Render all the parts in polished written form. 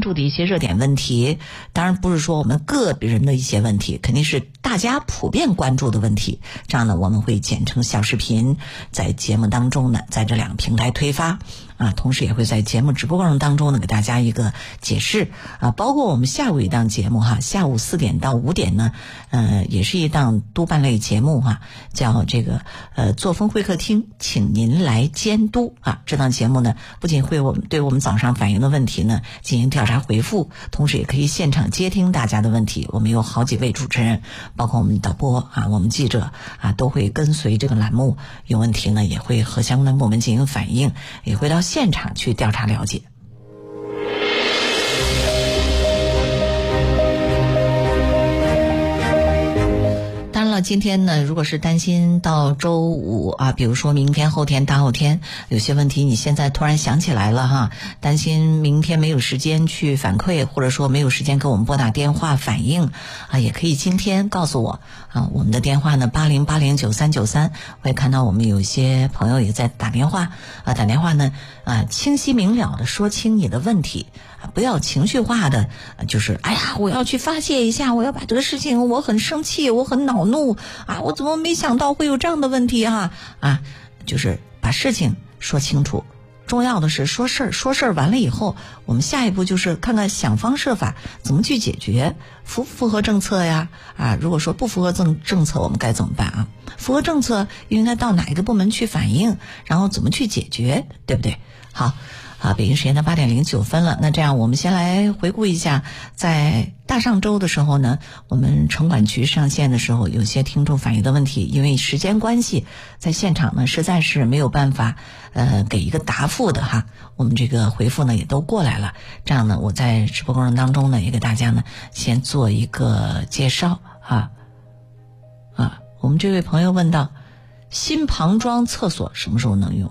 注的一些热点问题，当然不是说我们个人的一些问题，肯定是大家普遍关注的问题。这样呢，我们会剪成小视频，在节目当中呢，在这两个平台推发同时也会在节目直播过程当中呢，给大家一个解释包括我们下午一档节目下午4点到5点呢，也是一档督办类节目叫这个作风会客厅，请您来监督这档节目呢，不仅会对我们早上反映的问题呢进行调查回复，同时也可以现场接听大家的问题。我们有好几位主持人，包括我们导播我们记者都会跟随这个栏目，有问题呢也会和相关的部门进行反映，也会到现场去调查了解。当然了，今天呢，如果是担心到周五比如说明天、后天、大后天有些问题你现在突然想起来了担心明天没有时间去反馈，或者说没有时间给我们拨打电话反映也可以今天告诉我我们的电话呢80809393，我也看到我们有些朋友也在打电话打电话呢清晰明了的说清你的问题，不要情绪化的就是我要去发泄一下，我要把这个事情，我很生气，我很恼怒我怎么没想到会有这样的问题就是把事情说清楚。重要的是说事儿完了以后，我们下一步就是看看想方设法怎么去解决，符不符合政策呀如果说不符合政策，我们该怎么办符合政策应该到哪一个部门去反映，然后怎么去解决，对不对？好北京时间的8点09分了。那这样我们先来回顾一下，在大上周的时候呢，我们城管局上线的时候，有些听众反映的问题，因为时间关系，在现场呢实在是没有办法给一个答复的我们这个回复呢也都过来了。这样呢，我在直播过程当中呢，也给大家呢先做一个介绍我们这位朋友问到，新旁装厕所什么时候能用？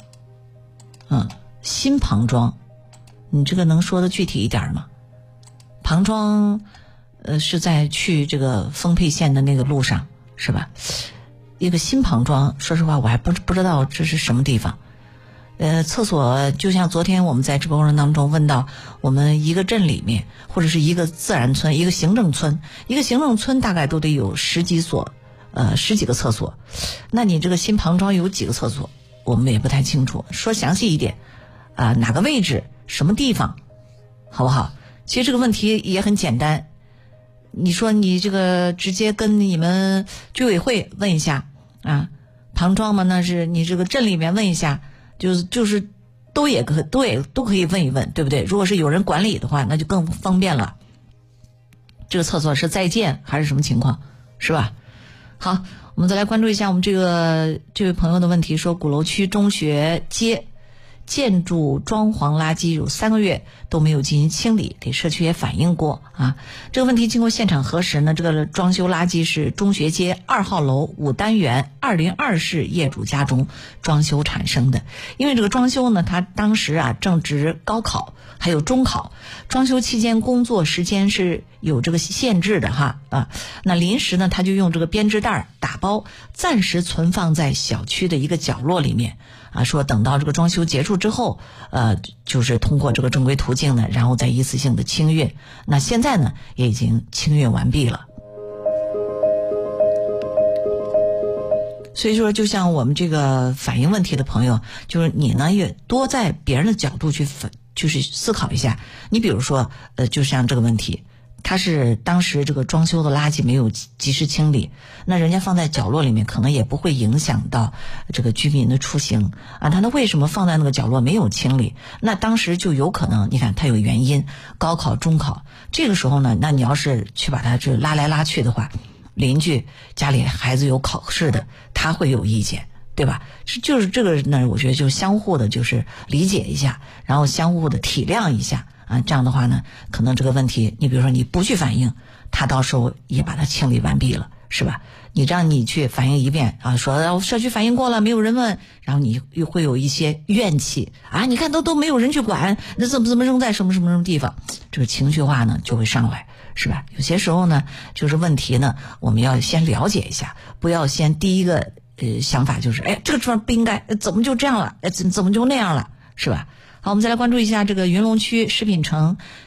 新旁装，你这个能说的具体一点吗？旁装是在去这个丰沛县的那个路上是吧？一个新旁装，说实话我还不知道这是什么地方。厕所就像昨天我们在直播过程当中问到，我们一个镇里面或者是一个自然村，一个行政村大概都得有十几个厕所，那你这个新旁装有几个厕所我们也不太清楚，说详细一点哪个位置什么地方好不好？其实这个问题也很简单，你说你这个直接跟你们居委会问一下旁装嘛，那是你这个镇里面问一下，就是都可以问一问，对不对？如果是有人管理的话，那就更方便了。这个厕所是在建还是什么情况，是吧？好，我们再来关注一下我们这位朋友的问题，说鼓楼区中学街建筑装潢垃圾有3个月都没有进行清理，给社区也反映过这个问题经过现场核实呢，这个装修垃圾是中学街2号楼5单元202室业主家中装修产生的。因为这个装修呢，他当时正值高考还有中考，装修期间工作时间是有这个限制的那临时呢他就用这个编织袋打包暂时存放在小区的一个角落里面说等到这个装修结束之后就是通过这个正规途径呢，然后再一次性的清运。那现在呢也已经清运完毕了。所以说就像我们这个反映问题的朋友，就是你呢也多在别人的角度去就是思考一下。你比如说就像这个问题，他是当时这个装修的垃圾没有及时清理，那人家放在角落里面可能也不会影响到这个居民的出行他为什么放在那个角落没有清理？那当时就有可能你看他有原因，高考中考这个时候呢，那你要是去把他这拉来拉去的话，邻居家里孩子有考试的他会有意见，对吧？就是这个呢，我觉得就相互的就是理解一下，然后相互的体谅一下这样的话呢，可能这个问题你比如说你不去反映，他到时候也把它清理完毕了，是吧？你让你去反映一遍说社区反映过了没有人问，然后你又会有一些怨气你看都没有人去管，那怎么扔在什么地方，这个情绪化呢就会上来，是吧？有些时候呢就是问题呢我们要先了解一下，不要先第一个想法就是这个地方不应该，怎么就这样了，怎么就那样了，是吧？好，我们再来关注一下这个云龙区食品城